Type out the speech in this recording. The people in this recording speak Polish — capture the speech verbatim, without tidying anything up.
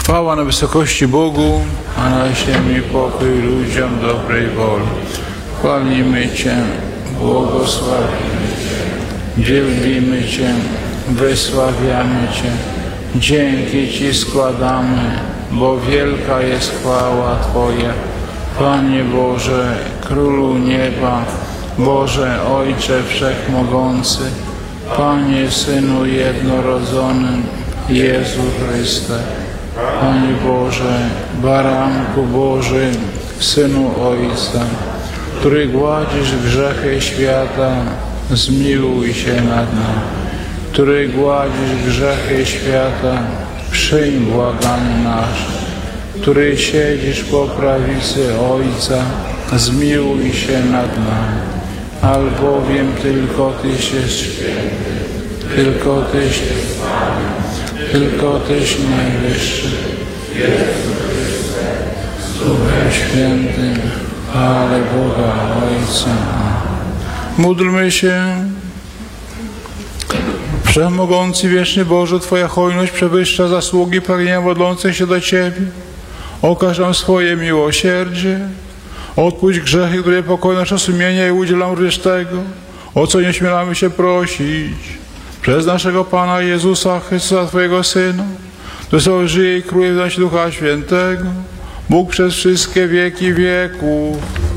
Chwała na wysokości Bogu, a na ziemi pokój ludziom dobrej woli. Chwalimy Cię, błogosławimy Cię, wielbimy Cię, wysławiamy Cię. Dzięki Ci składamy, bo wielka jest chwała Twoja. Panie Boże, Królu nieba, Boże Ojcze Wszechmogący, Panie Synu jednorodzony, Jezu Chryste, Panie Boże, Baranku Boży, Synu Ojca, który gładzisz grzechy świata, zmiłuj się nad nami. Który gładzisz grzechy świata, przyjm błaganie nasze. Który siedzisz po prawicy Ojca, zmiłuj się nad nami. Albowiem tylko Tyś jest święty, tylko Tyś jest Pan, tylko Tyś najwyższy. Jezu Chryste, Duchem Świętym, chwale Boga Ojca. Módlmy się. Wszechmogący, wieczny Boże, Twoja hojność przewyższa zasługi pragnienia modlących się do Ciebie. Okaż nam swoje miłosierdzie. Odpuść grzechy, które pokoją nasze sumienia i udziel nam resztego, o co nie śmielamy się prosić. Przez naszego Pana Jezusa Chrystusa, Twojego Syna, który sobie żyje i króluje w nas Ducha Świętego, Bóg przez wszystkie wieki wieków.